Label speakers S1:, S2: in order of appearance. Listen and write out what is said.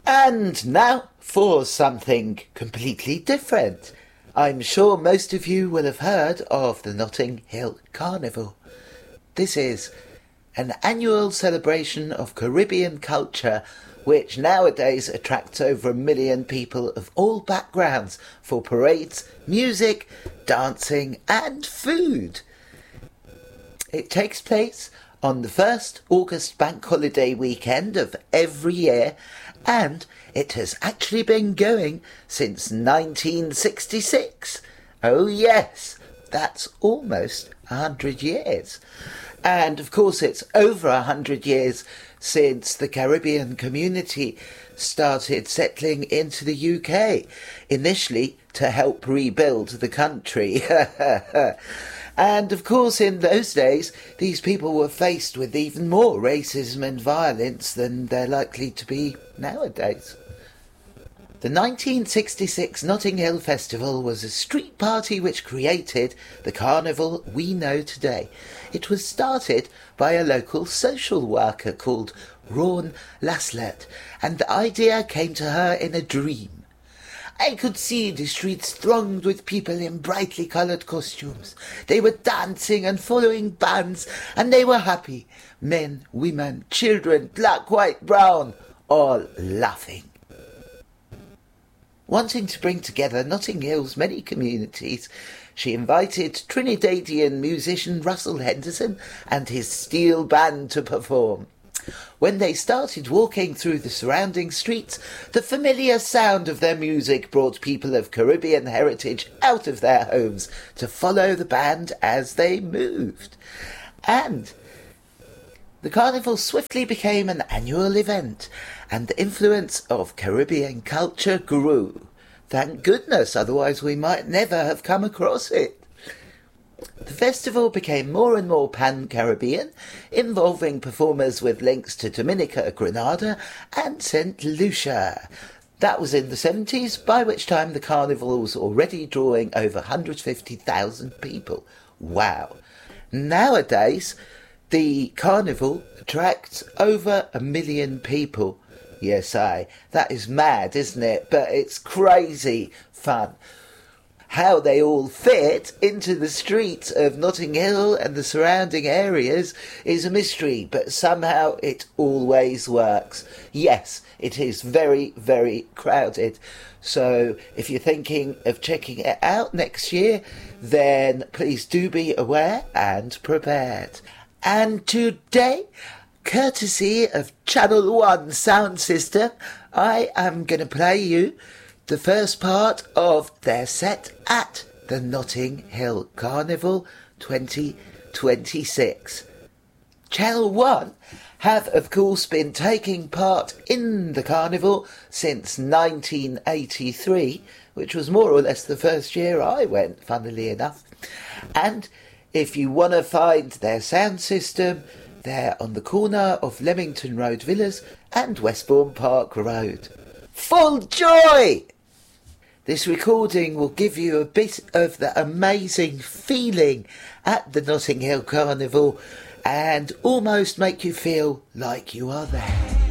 S1: And now for something completely different. I'm sure most of you will have heard of the Notting Hill Carnival. This is an annual celebration of Caribbean culture which nowadays attracts over 1 million people of all backgrounds for parades, music, dancing and food. It takes place on the first August bank holiday weekend of every year, and it has actually been going since 1966. Oh yes, that's almost 100 years. And of course it's over 100 years since the Caribbean community started settling into the UK, initially to help rebuild the country. And of course in those days these people were faced with even more racism and violence than they're likely to be nowadays. The 1966 Notting Hill Festival was a street party which created the carnival we know today. It was started by a local social worker called Rawn Laslet, and the idea came to her in a dream. I could see the streets thronged with people in brightly coloured costumes. They were dancing and following bands, and they were happy. Men, women, children, black, white, brown, all laughing. Wanting to bring together Notting Hill's many communities, she invited Trinidadian musician Russell Henderson and his steel band to perform. When they started walking through the surrounding streets, the familiar sound of their music brought people of Caribbean heritage out of their homes to follow the band as they moved. And the carnival swiftly became an annual event, and the influence of Caribbean culture grew. Thank goodness, otherwise we might never have come across it. The festival became more and more pan-Caribbean, involving performers with links to Dominica, Grenada and St. Lucia. That was in the 70s, by which time the carnival was already drawing over 150,000 people. Wow. Nowadays, the carnival attracts over 1 million people. Yes, that is mad, isn't it? But it's crazy fun. How they all fit into the streets of Notting Hill and the surrounding areas is a mystery, but somehow it always works. Yes, it is very, very crowded. So if you're thinking of checking it out next year, then please do be aware and prepared. And today, courtesy of Channel 1 sound system, I am going to play you the first part of their set at the Notting Hill Carnival 2026. Channel 1 have, of course, been taking part in the carnival since 1983, which was more or less the first year I went, funnily enough. And if you want to find their sound system, they're on the corner of Leamington Road Villas and Westbourne Park Road. Full joy! This recording will give you a bit of the amazing feeling at the Notting Hill Carnival and almost make you feel like you are there.